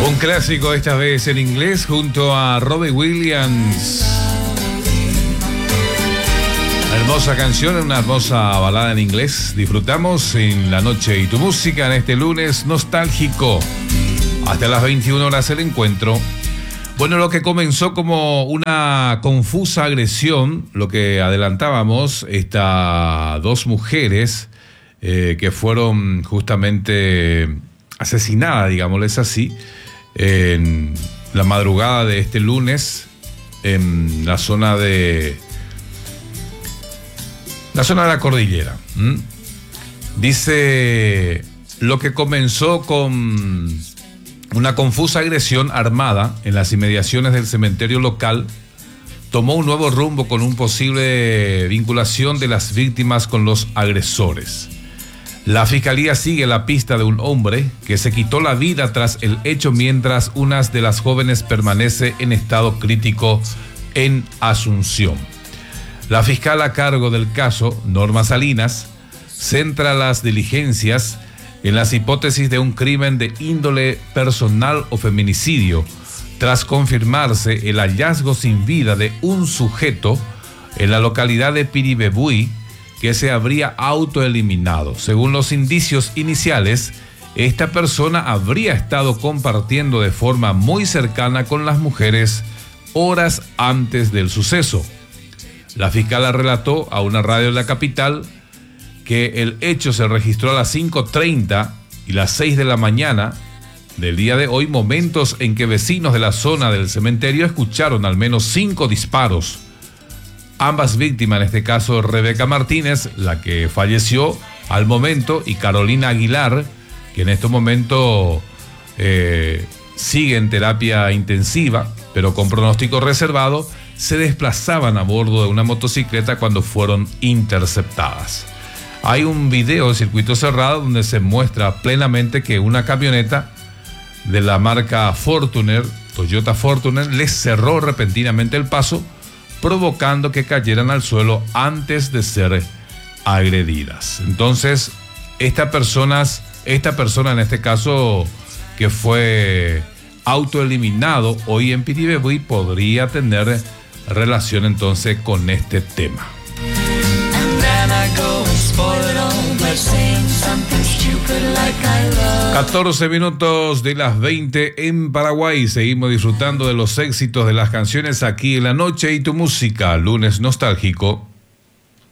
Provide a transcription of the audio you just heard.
Un clásico, esta vez en inglés, junto a Robbie Williams. Hermosa canción, una hermosa balada en inglés. Disfrutamos en La Noche y tu Música en este lunes nostálgico. Hasta las 21 horas el encuentro. Bueno, lo que comenzó como una confusa agresión, lo que adelantábamos, estas dos mujeres que fueron justamente asesinadas, digámosles así, en la madrugada de este lunes en la zona de la cordillera. Dice, lo que comenzó con una confusa agresión armada en las inmediaciones del cementerio local tomó un nuevo rumbo con un posible vinculación de las víctimas con los agresores. La fiscalía sigue la pista de un hombre que se quitó la vida tras el hecho, mientras una de las jóvenes permanece en estado crítico en Asunción. La fiscal a cargo del caso, Norma Salinas, centra las diligencias en las hipótesis de un crimen de índole personal o feminicidio, tras confirmarse el hallazgo sin vida de un sujeto en la localidad de Piribebuy, que se habría autoeliminado. Según los indicios iniciales, esta persona habría estado compartiendo de forma muy cercana con las mujeres horas antes del suceso. La fiscala relató a una radio de la capital que el hecho se registró a las 5:30 y las 6 de la mañana del día de hoy, momentos en que vecinos de la zona del cementerio escucharon al menos 5 disparos. Ambas víctimas, en este caso Rebeca Martínez, la que falleció al momento, y Carolina Aguilar, que en este momento sigue en terapia intensiva, pero con pronóstico reservado, se desplazaban a bordo de una motocicleta cuando fueron interceptadas. Hay un video de circuito cerrado donde se muestra plenamente que una camioneta de la marca Fortuner, Toyota Fortuner, les cerró repentinamente el paso, provocando que cayeran al suelo antes de ser agredidas. Entonces, esta persona en este caso, que fue autoeliminado hoy en Piribebuy, podría tener relación entonces con este tema. 14 minutos de las 20 en Paraguay. Seguimos disfrutando de los éxitos de las canciones aquí en La Noche y tu Música, lunes nostálgico.